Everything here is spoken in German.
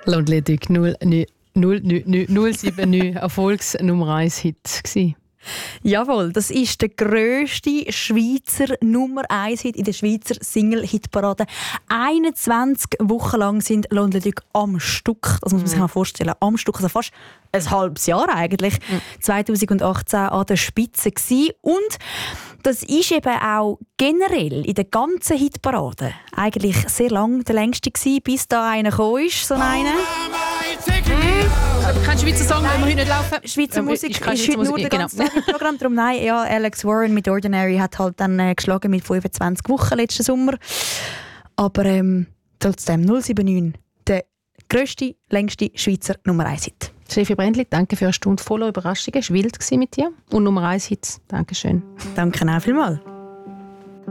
Londleduc 079 Erfolgs-Nummer 1 Hit gsi. Jawohl, das ist der grösste Schweizer Nummer 1 Hit in der Schweizer Single-Hitparade. 21 Wochen lang sind Londleduc am Stück, das muss man sich mal vorstellen, am Stück, also fast ein halbes Jahr eigentlich, 2018 an der Spitze gsi. Und das ist eben auch generell in der ganzen Hitparade eigentlich sehr lang der längste gsi, bis da einer gekommen ist, so einer. Kein Schweizer Song, den wir heute nicht laufen. Schweizer Musik ist heute nur der genau. ganze Tag im Programm. Darum nein, ja, Alex Warren mit Ordinary hat halt dann geschlagen mit 25 Wochen letzten Sommer. Aber trotzdem 079, der grösste, längste Schweizer Nummer 1 Hit. Steffi Brändli, danke für eine Stunde voller Überraschungen. Es war wild mit dir. Und Nummer 1 Hits. Dankeschön. Danke auch vielmals.